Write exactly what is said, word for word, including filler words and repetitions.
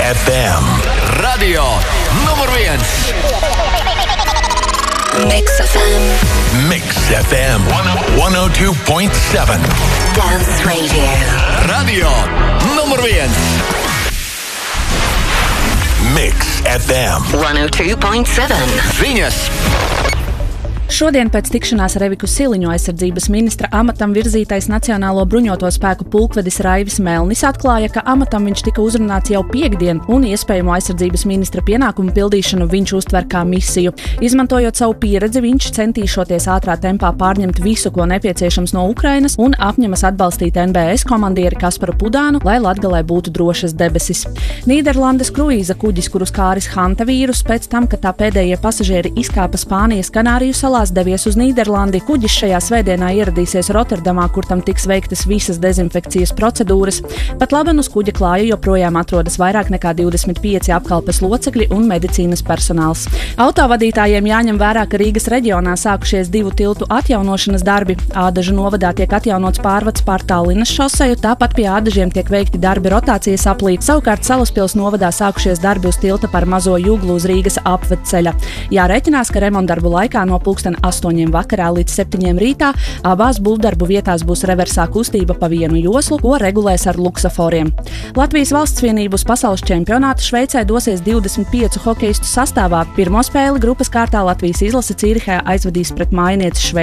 F M. Radio numur viens. Mix F M. Mix F M one oh two point seven. Dance Radio. Radio numur viens. Mix F M one oh two point seven. Ziņas. Šodien pēc tikšanās Reviku Siliņu aizsardzības ministra amatam virzītais Nacionālo bruņoto spēku pulkvedis Raivis Melnis atklāja, ka amatam viņš tika uzrunāts jau piekdien un iespējamo aizsardzības ministra pienākumu pildīšanu viņš uztver kā misiju. Izmantojot savu pieredzi, viņš centīšoties ātrā tempā pārņemt visu, ko nepieciešams no Ukrainas un apņemas atbalstīt N B S komandieri Kasparu Pudānu, lai Latgalē būtu drošas debesis. Nīderlandes kruīza kuģis, kuru skāris Hanta vīrus, pēc tam, kad tā pēdējie pasažieri izkāpa Spānijas Kanāriju salās, devies uz Nīderlandi. Kuģis šajā svētdienā ieradīsies Rotterdamā, kur tam tiks veiktas visas dezinfekcijas procedūras. Pat labi uz kuģa klāja joprojām atrodas vairāk nekā divdesmit pieci apkalpes locekļi un medicīnas personāls. Autovadītājiem jāņem vērā, ka Rīgas reģionā sākušies divu tiltu atjaunošanas darbi. Ādažu novadā tiek atjaunots pārvads pār Tallinas šoseju, tāpat pie Ādažiem tiek veikti darbi rotācijas aplī. Savukārt Salaspils novadā sākušies darbi uz tilta par Mazo Juglu uz Rīgas apvedceļa. Jārēķinās, ka remontdarbu laikā no pulksten astoņiem vakarā līdz septiņiem rītā abās būvdarbu vietās būs reversā kustība pa vienu joslu, ko regulēs ar luksaforiem. Latvijas valsts vienību uz pasaules čempionātu Šveicē dosies divdesmit piecu hokeistu sastāvā. Pirmo spēli grupas kārtā Latvijas izlase Cīrihē aizvadīs pret mājinieci Šveici.